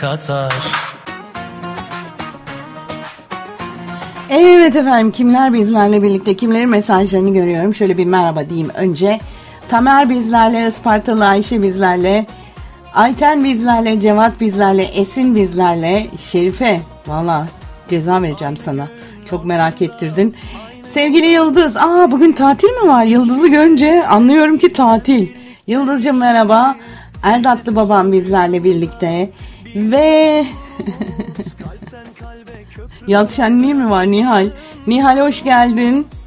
katar. Evet efendim, kimler bizlerle birlikte, kimlerin mesajlarını görüyorum. Şöyle bir merhaba diyeyim önce. Tamer bizlerle, Ispartalı Ayşe bizlerle, Ayten bizlerle, Cevat bizlerle, Esin bizlerle, Şerife, valla ceza vereceğim sana, çok merak ettirdin. Sevgili Yıldız, bugün tatil mi var? Yıldız'ı görünce anlıyorum ki tatil. Yıldız'cığım merhaba. Erdatlı babam bizlerle birlikte ve yaz şenliği mi var Nihal? Nihal hoş geldin.